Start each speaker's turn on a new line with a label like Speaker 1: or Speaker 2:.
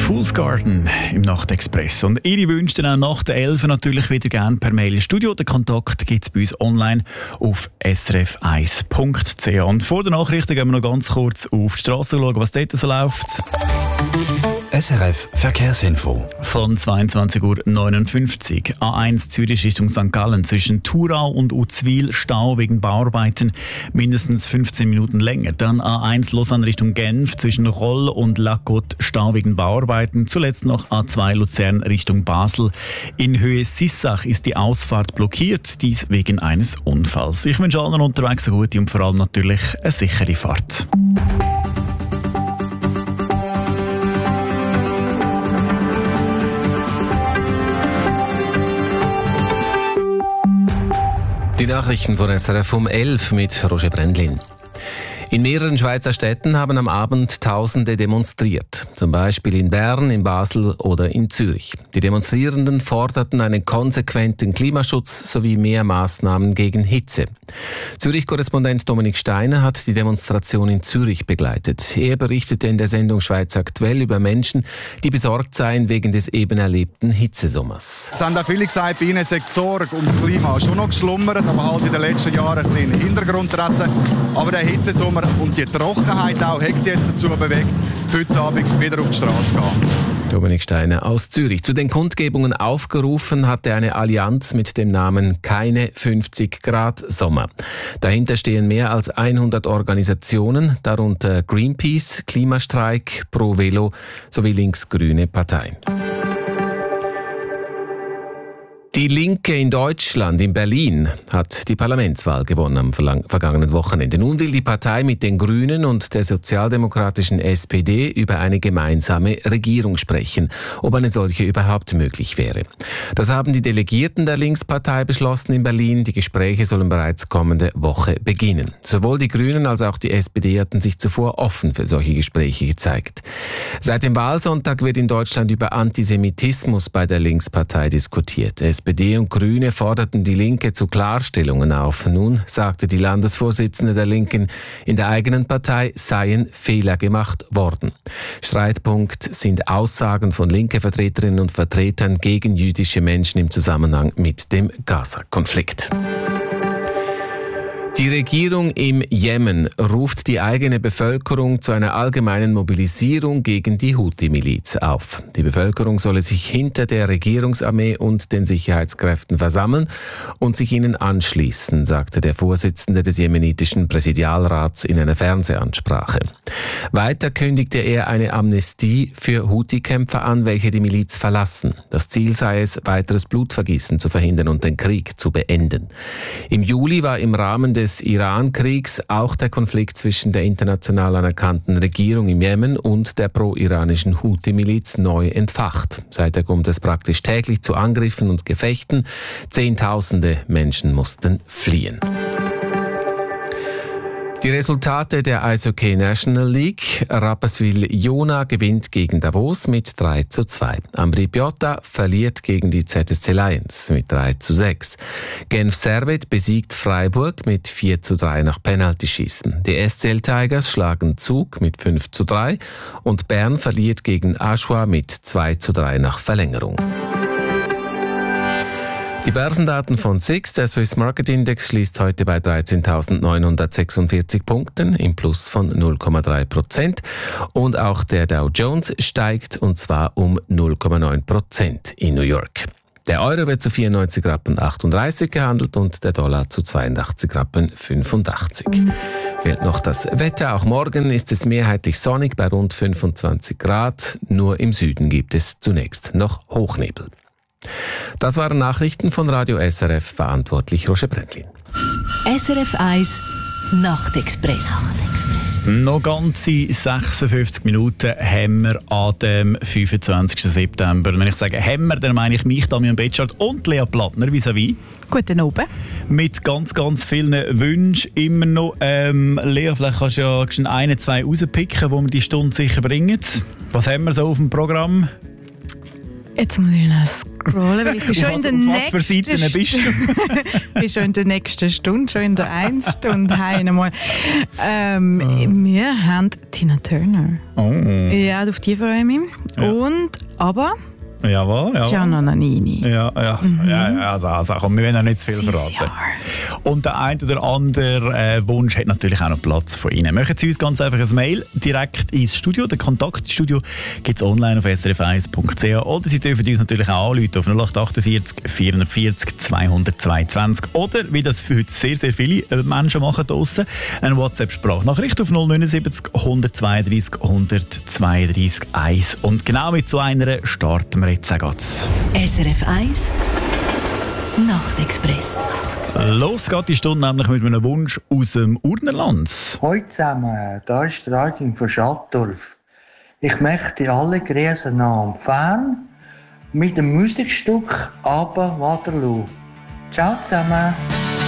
Speaker 1: Fool's Garden im Nachtexpress. Und Ihre Wünsche dann auch nach der 11 natürlich wieder gerne per Mail ins Studio. Den Kontakt gibt es bei uns online auf srf1.ch. Und vor der Nachrichten gehen wir noch ganz kurz auf die Straße schauen, was dort so läuft.
Speaker 2: SRF Verkehrsinfo.
Speaker 1: Von 22.59 Uhr. A1 Zürich Richtung St. Gallen. Zwischen Thurau und Uzwil Stau wegen Bauarbeiten mindestens 15 Minuten länger. Dann A1 Lausanne Richtung Genf. Zwischen Roll und La Côte Stau wegen Bauarbeiten. Zuletzt noch A2 Luzern Richtung Basel. In Höhe Sissach ist die Ausfahrt blockiert. Dies wegen eines Unfalls. Ich wünsche allen unterwegs eine gute und vor allem natürlich eine sichere Fahrt.
Speaker 3: Die Nachrichten von SRF um 11 mit Roger Brendlin. In mehreren Schweizer Städten haben am Abend Tausende demonstriert. Zum Beispiel in Bern, in Basel oder in Zürich. Die Demonstrierenden forderten einen konsequenten Klimaschutz sowie mehr Maßnahmen gegen Hitze. Zürich-Korrespondent Dominik Steiner hat die Demonstration in Zürich begleitet. Er berichtete in der Sendung Schweiz aktuell über Menschen, die besorgt seien wegen des eben erlebten Hitzesommers.
Speaker 4: Es haben auch viele gesagt, bei ihnen sei die Sorge ums Klima schon noch geschlummert, aber halt in den letzten Jahren ein bisschen in den Hintergrund treten. Aber der Hitzesommer und die Trockenheit auch hat sie jetzt dazu bewegt, heute Abend wieder auf die Straße zu gehen.
Speaker 3: Dominik Steiner aus Zürich. Zu den Kundgebungen aufgerufen hatte eine Allianz mit dem Namen Keine 50 Grad Sommer. Dahinter stehen mehr als 100 Organisationen, darunter Greenpeace, Klimastreik, Pro Velo sowie linksgrüne Parteien. Die Linke in Deutschland, in Berlin, hat die Parlamentswahl gewonnen am vergangenen Wochenende. Nun will die Partei mit den Grünen und der sozialdemokratischen SPD über eine gemeinsame Regierung sprechen, ob eine solche überhaupt möglich wäre. Das haben die Delegierten der Linkspartei beschlossen in Berlin. Die Gespräche sollen bereits kommende Woche beginnen. Sowohl die Grünen als auch die SPD hatten sich zuvor offen für solche Gespräche gezeigt. Seit dem Wahlsonntag wird in Deutschland über Antisemitismus bei der Linkspartei diskutiert. SPD und Grüne forderten die Linke zu Klarstellungen auf. Nun sagte die Landesvorsitzende der Linken, in der eigenen Partei seien Fehler gemacht worden. Streitpunkt sind Aussagen von linken Vertreterinnen und Vertretern gegen jüdische Menschen im Zusammenhang mit dem Gaza-Konflikt. Die Regierung im Jemen ruft die eigene Bevölkerung zu einer allgemeinen Mobilisierung gegen die Houthi-Miliz auf. Die Bevölkerung solle sich hinter der Regierungsarmee und den Sicherheitskräften versammeln und sich ihnen anschließen, sagte der Vorsitzende des jemenitischen Präsidialrats in einer Fernsehansprache. Weiter kündigte er eine Amnestie für Houthi-Kämpfer an, welche die Miliz verlassen. Das Ziel sei es, weiteres Blutvergießen zu verhindern und den Krieg zu beenden. Im Juli war im Rahmen des Iran-Kriegs auch der Konflikt zwischen der international anerkannten Regierung im Jemen und der pro-iranischen Houthi-Miliz neu entfacht. Seither kommt es praktisch täglich zu Angriffen und Gefechten. Zehntausende Menschen mussten fliehen. Die Resultate der Eishockey National League. Rapperswil-Jona gewinnt gegen Davos mit 3:2. Ambri Piotta verliert gegen die ZSC Lions mit 3:6. Genf Servet besiegt Freiburg mit 4:3 nach Penaltyschießen. Die SCL Tigers schlagen Zug mit 5:3 und Bern verliert gegen Aschua mit 2:3 nach Verlängerung. Die Börsendaten von SIX, der Swiss Market Index, schließt heute bei 13.946 Punkten, im Plus von 0,3%. Und auch der Dow Jones steigt, und zwar um 0,9% in New York. Der Euro wird zu 94,38 Rappen gehandelt und der Dollar zu 82,85 Rappen. Fehlt noch das Wetter. Auch morgen ist es mehrheitlich sonnig bei rund 25 Grad. Nur im Süden gibt es zunächst noch Hochnebel. Das waren Nachrichten von Radio SRF, verantwortlich Roger Brendlin.
Speaker 5: SRF 1 Nachtexpress.
Speaker 1: Noch ganze 56 Minuten haben wir an dem 25. September. Und wenn ich sage haben wir, dann meine ich mich, Damian Betschart und Lea Plattner vis-à-vis.
Speaker 6: Guten Abend.
Speaker 1: Mit ganz, ganz vielen Wünschen immer noch. Lea, vielleicht kannst du ja eine, zwei rauspicken, wo wir die Stunde sicher bringen. Was haben wir so auf dem Programm?
Speaker 6: Jetzt muss ich noch scrollen, weil ich bin schon in der nächsten
Speaker 1: Seiten bist du?
Speaker 6: bin schon in der nächsten Stunde, schon in der 1 Stunde. Wir haben Tina Turner.
Speaker 1: Oh.
Speaker 6: Ja, auf die freue ich mich. Aber
Speaker 1: Jawohl.
Speaker 6: Gianna Nannini.
Speaker 1: Ja, also komm, wir wollen auch nicht zu viel verraten. Und der ein oder andere Wunsch hat natürlich auch noch Platz von Ihnen. Machen Sie uns ganz einfach ein Mail direkt ins Studio. Den Kontakt ins Studio gibt es online auf srf1.ch. Oder Sie dürfen uns natürlich auch anrufen auf 0848 440 222. Oder, wie das für heute sehr, sehr viele Menschen machen draussen, eine WhatsApp-Sprachnachricht auf 079 132 132 1. Und genau mit so einer starten wir jetzt.
Speaker 5: SRF 1 Nachtexpress.
Speaker 1: Los geht die Stunde nämlich mit einem Wunsch aus dem Urnerland.
Speaker 7: Hallo zusammen, da ist der Artin von Schattdorf. Ich möchte alle grüßen am Fan mit dem Musikstück «Aber Waterloo». Ciao zusammen.